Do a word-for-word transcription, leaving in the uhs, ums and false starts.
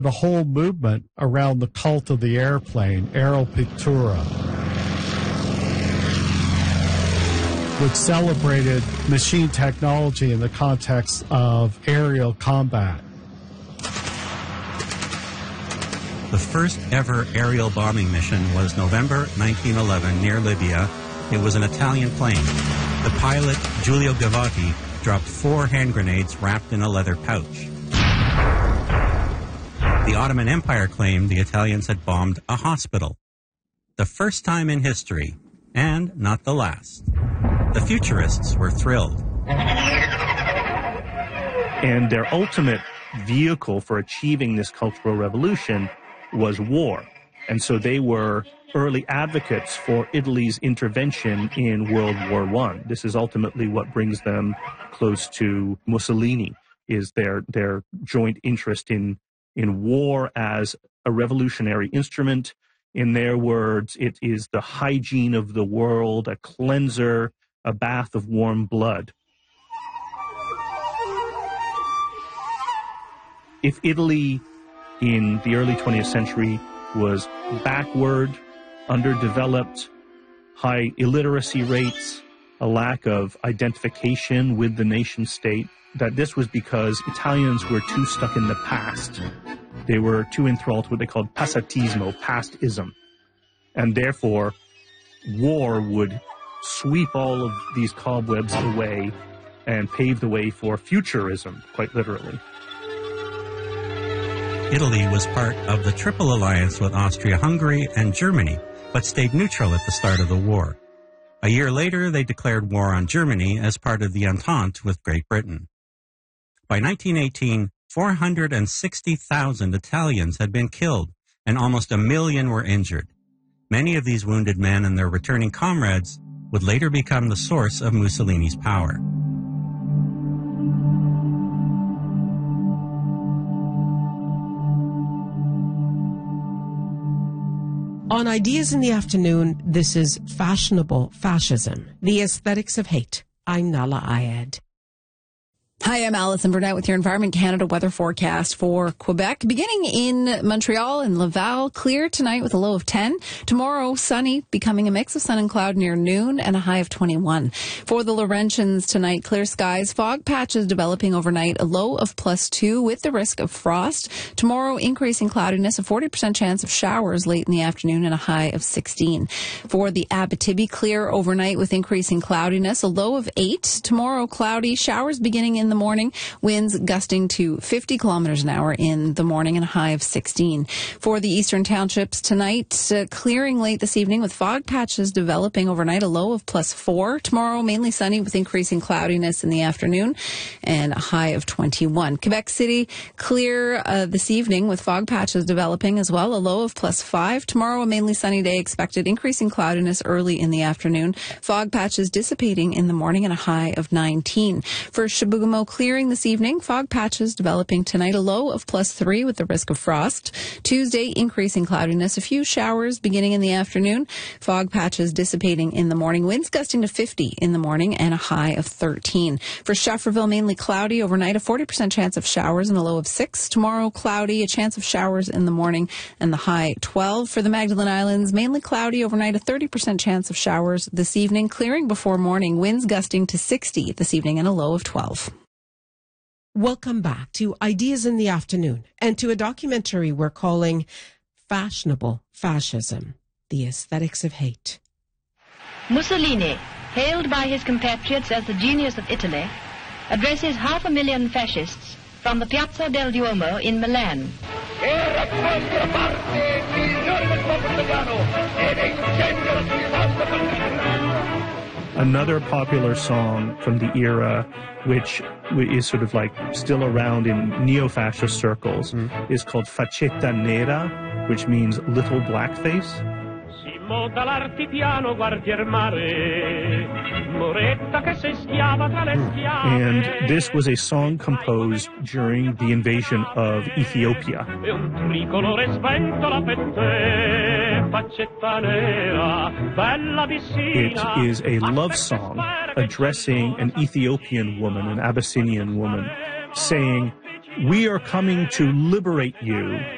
the whole movement around the cult of the airplane, Aeropictura, which celebrated machine technology in the context of aerial combat. The first ever aerial bombing mission was November nineteen eleven near Libya. It was an Italian plane. The pilot, Giulio Gavotti, dropped four hand grenades wrapped in a leather pouch. The Ottoman Empire claimed the Italians had bombed a hospital. The first time in history, and not the last. The futurists were thrilled. And their ultimate vehicle for achieving this cultural revolution was war. And so they were early advocates for Italy's intervention in World War One. This is ultimately what brings them close to Mussolini, is their their joint interest in in war as a revolutionary instrument. In their words, it is the hygiene of the world, a cleanser, a bath of warm blood. If Italy in the early twentieth century was backward, underdeveloped, high illiteracy rates, a lack of identification with the nation state, that this was because Italians were too stuck in the past. They were too enthralled with what they called passatismo, pastism. And therefore, war would sweep all of these cobwebs away and pave the way for futurism, quite literally. Italy was part of the Triple Alliance with Austria-Hungary and Germany, but stayed neutral at the start of the war. A year later, they declared war on Germany as part of the Entente with Great Britain. By nineteen eighteen, four hundred sixty thousand Italians had been killed, and almost a million were injured. Many of these wounded men and their returning comrades would later become the source of Mussolini's power. On Ideas in the Afternoon, this is Fashionable Fascism, the Aesthetics of Hate. I'm Nahlah Ayed. Hi, I'm Alison Burnett with your Environment Canada weather forecast for Quebec. Beginning in Montreal and Laval, clear tonight with a low of ten. Tomorrow, sunny, becoming a mix of sun and cloud near noon and a high of twenty-one. For the Laurentians tonight, clear skies, fog patches developing overnight, a low of plus two with the risk of frost. Tomorrow, increasing cloudiness, a forty percent chance of showers late in the afternoon and a high of sixteen. For the Abitibi, clear overnight with increasing cloudiness, a low of eight. Tomorrow, cloudy, showers beginning in the morning, winds gusting to fifty kilometers an hour in the morning and a high of sixteen. For the eastern townships tonight, uh, clearing late this evening with fog patches developing overnight, a low of plus four. Tomorrow, mainly sunny with increasing cloudiness in the afternoon and a high of twenty-one. Quebec City, clear uh, this evening with fog patches developing as well, a low of plus five. Tomorrow, a mainly sunny day expected, increasing cloudiness early in the afternoon, fog patches dissipating in the morning and a high of nineteen. For Chibougamau, clearing this evening, fog patches developing tonight, a low of plus three with the risk of frost. Tuesday, increasing cloudiness, a few showers beginning in the afternoon, fog patches dissipating in the morning, winds gusting to fifty in the morning and a high of thirteen. For Schefferville, mainly cloudy overnight, a forty percent chance of showers and a low of six. Tomorrow, cloudy, a chance of showers in the morning and the high twelve. For the Magdalen Islands, mainly cloudy overnight, a thirty percent chance of showers this evening, clearing before morning, winds gusting to sixty this evening and a low of twelve. Welcome back to Ideas in the Afternoon and to a documentary we're calling Fashionable Fascism, the Aesthetics of Hate. Mussolini, hailed by his compatriots as the genius of Italy, addresses half a million fascists from the Piazza del Duomo in Milan. Another popular song from the era, which is sort of like still around in neo-fascist circles, mm. is called Faccetta Nera, which means little blackface. And this was a song composed during the invasion of Ethiopia. It is a love song addressing an Ethiopian woman, an Abyssinian woman, saying, "We are coming to liberate you